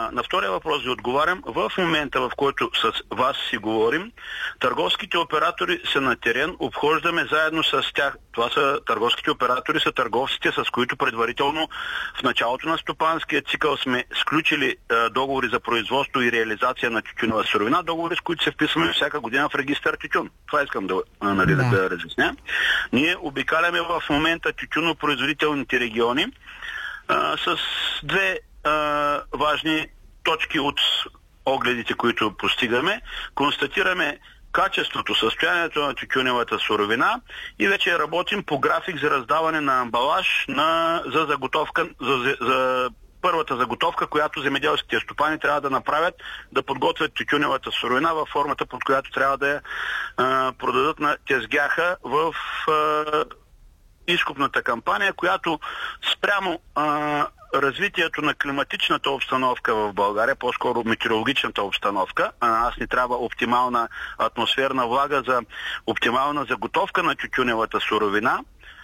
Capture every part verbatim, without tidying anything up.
на втория въпрос ви отговарям. В момента, в който с вас си говорим, търговските оператори са на терен, обхождаме заедно с тях. Това са търговските оператори, са търговците, с които предварително в началото на стопанския цикъл сме сключили а, договори за производство и реализация на тютюнова суровина, договори, с които се вписваме всяка година в регистър тютюн. Това искам да, а, нали, да. да разясня. Ние обикаляме в момента тютюнопроизводителните региони а, с две а, важни точки от огледите, които постигаме. Констатираме качеството, състоянието на тютюневата суровина и вече работим по график за раздаване на амбалаж на, за заготовка, за, за първата заготовка, която земеделските стопани трябва да направят, да подготвят тютюневата суровина във формата, под която трябва да я а, продадат на тезгяха в а, изкупната кампания, която спрямо а, развитието на климатичната обстановка в България, по-скоро метеорологичната обстановка, а нас ни трябва оптимална атмосферна влага за оптимална заготовка на тютюневата суровина.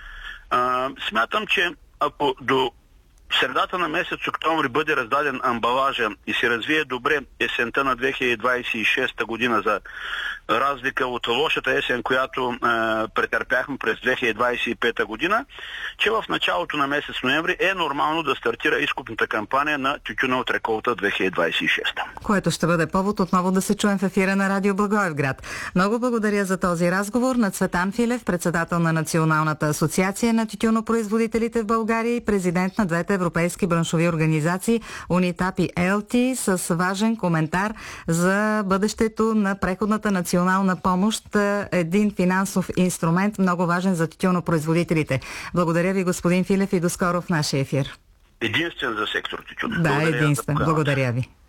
А, смятам, че ако до средата на месец октомври бъде раздаден амбалажа и се развие добре есента на две хиляди двадесет и шеста година, за разлика от лошата есен, която е, претърпяхме през две хиляди двадесет и пета година, че в началото на месец ноември е нормално да стартира изкупната кампания на тютюна от реколта две хиляди двадесет и шеста. Което ще бъде повод отново да се чуем в ефира на Радио Благоевград. Много благодаря за този разговор на Цветан Филев, председател на Националната асоциация на тютюнопроизводителите в България и президент на двете европейски браншови организации УНИТАП и ЕЛТИ, с важен коментар за бъдещето на преходната национална помощ, един финансов инструмент, много важен за тютюнопроизводителите. Благодаря ви, господин Филев, и до скоро в нашия ефир. Единствен за сектор тютюн. Да, единствен. Благодаря ви.